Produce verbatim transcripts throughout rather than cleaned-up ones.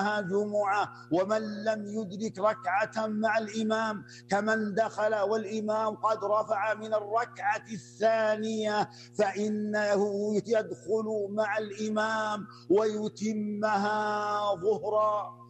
جمعة، ومن لم يدرك ركعة مع الإمام كمن دخل والإمام قد رفع من الركعة الثانية فإنه يدخل مع الإمام ويتمها ظهرا.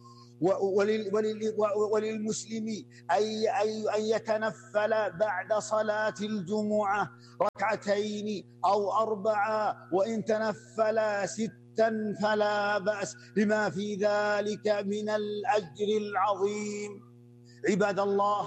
وللمسلم أن يتنفل بعد صلاة الجمعة ركعتين أو أربعة، وإن تنفل ستا فلا بأس، لما في ذلك من الأجر العظيم. عباد الله،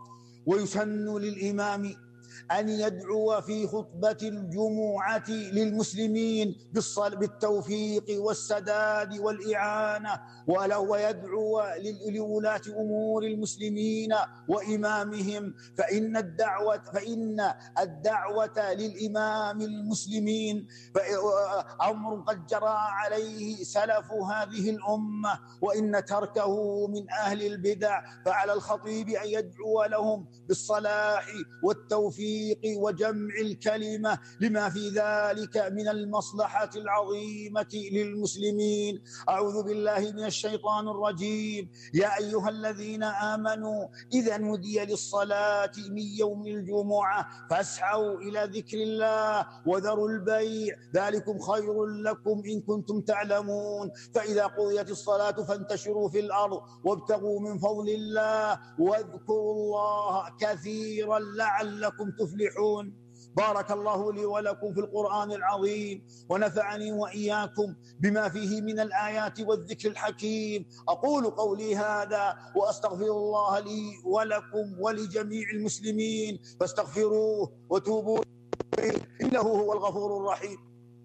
ويسن للإمام أن يدعو في خطبة الجمعة للمسلمين بالتوفيق والسداد والإعانة، ويدعو لولاة أمور المسلمين وإمامهم، فإن الدعوة فإن الدعوة للإمام المسلمين أمر قد جرى عليه سلف هذه الأمة، وإن تركه من أهل البدع، فعلى الخطيب أن يدعو لهم بالصلاح والتوفيق وجمع الكلمة لما في ذلك من المصلحة العظيمة للمسلمين. أعوذ بالله من الشيطان الرجيم. يا أيها الذين آمنوا إذا نودي للصلاة من يوم الجمعة فاسعوا إلى ذكر الله وذروا البيع، ذلكم خير لكم إن كنتم تعلمون. فإذا قضيت الصلاة فانتشروا في الأرض وابتغوا من فضل الله واذكروا الله كثيرا لعلكم تفلحون. بارك الله لي ولكم في القرآن العظيم، ونفعني وإياكم بما فيه من الآيات والذكر الحكيم. أقول قولي هذا وأستغفر الله لي ولكم ولجميع المسلمين، فاستغفروه وتوبوا إليه إنه هو الغفور الرحيم.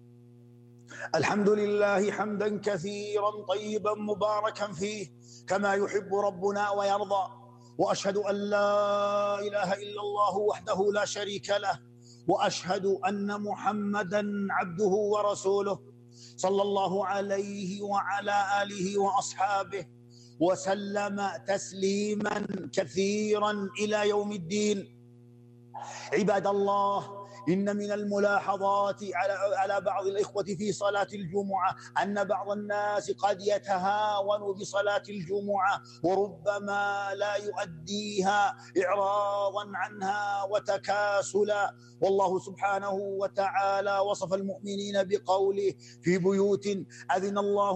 الحمد لله حمدا كثيرا طيبا مباركا فيه كما يحب ربنا ويرضى، وأشهد أن لا إله إلا الله وحده لا شريك له، وأشهد أن محمدا عبده ورسوله صلى الله عليه وعلى آله وأصحابه وسلم تسليما كثيرا إلى يوم الدين. عباد الله، إن من الملاحظات على على بعض الإخوة في صلاة الجمعة أن بعض الناس قد يتهاون بصلاة الجمعة وربما لا يؤديها إعراضا عنها وتكاسلا، والله سبحانه وتعالى وصف المؤمنين بقوله: في بيوت أذن الله